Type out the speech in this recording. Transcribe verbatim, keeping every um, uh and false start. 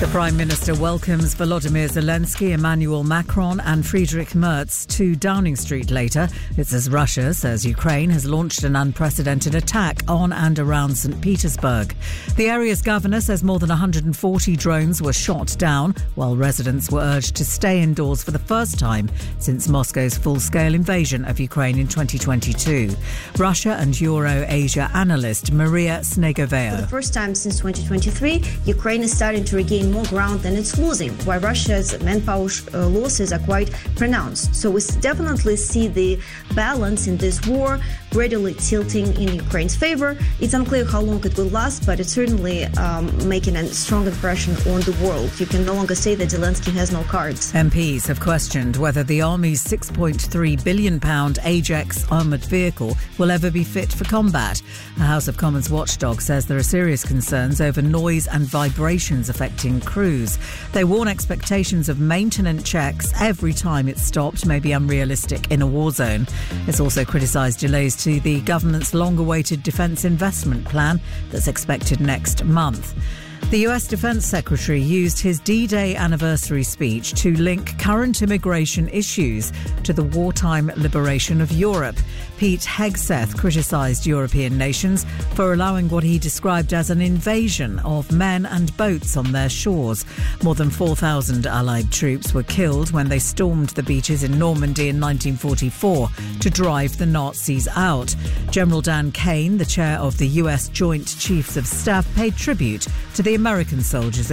The Prime Minister welcomes Volodymyr Zelensky, Emmanuel Macron and Friedrich Merz to Downing Street later. It's as Russia says Ukraine has launched an unprecedented attack on and around Saint Petersburg. The area's governor says more than one hundred forty drones were shot down, while residents were urged to stay indoors for the first time since Moscow's full-scale invasion of Ukraine in twenty twenty-two. Russia and Euro-Asia analyst Maria Snegovaya. For the first time since twenty twenty-three, Ukraine is starting to regain more ground than it's losing, while Russia's manpower uh, losses are quite pronounced. So we definitely see the balance in this war gradually tilting in Ukraine's favor. It's unclear how long it will last, but it's certainly um, making a strong impression on the world. You can no longer say that Zelensky has no cards. M Ps have questioned whether the Army's six point three billion pounds Ajax armoured vehicle will ever be fit for combat. A House of Commons watchdog says there are serious concerns over noise and vibrations affecting crews. They warn expectations of maintenance checks every time it's stopped may be unrealistic in a war zone. It's also criticised delays to the government's long-awaited defence investment plan that's expected next month. The U S Defence Secretary used his D-Day anniversary speech to link current immigration issues to the wartime liberation of Europe. Pete Hegseth criticised European nations for allowing what he described as an invasion of men and boats on their shores. More than four thousand Allied troops were killed when they stormed the beaches in Normandy in nineteen forty-four to drive the Nazis out. General Dan Kane, the chair of the U S Joint Chiefs of Staff, paid tribute to the American soldiers